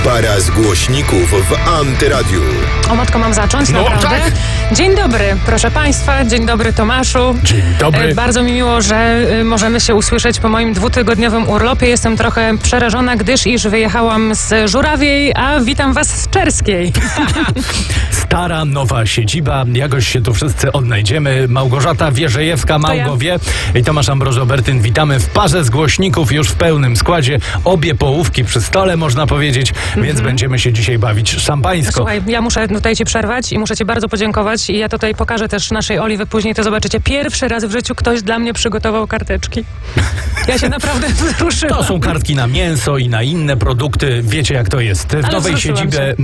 Para z głośników w Antyradiu. O matko, mam zacząć? No, Naprawdę? tak. Dzień dobry, proszę Państwa. Dzień dobry, Tomaszu. Dzień dobry. Bardzo mi miło, że możemy się usłyszeć po moim 2-tygodniowym urlopie. Jestem trochę przerażona, gdyż wyjechałam z Żurawiej, a witam Was z Czerskiej. Stara, nowa siedziba. Jakoś się tu wszyscy odnajdziemy. Małgorzata Wierzejewska, Małgowie i Tomasz Ambroż-Obertyn. Witamy w parze z głośników już w pełnym składzie. Obie połówki przy stole, można powiedzieć, więc będziemy się dzisiaj bawić szampańsko. Słuchaj, ja muszę tutaj Ci przerwać i muszę Ci bardzo podziękować i ja tutaj pokażę też naszej Oli, wy później to zobaczycie. Pierwszy raz w życiu ktoś dla mnie przygotował karteczki. Ja się naprawdę wzruszyłam. To są kartki na mięso i na inne produkty. Wiecie, jak to jest. W Ale nowej wzruszyłam siedzibie się.